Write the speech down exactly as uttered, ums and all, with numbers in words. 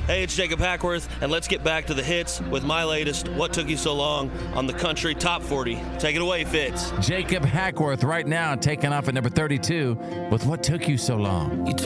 Hey, it's Jacob Hackworth, and let's get back to the hits with my latest What Took You So Long on the Country Top forty. Take it away, Fitz. Jacob Hackworth right now taking off at number thirty-two with What Took You So Long. You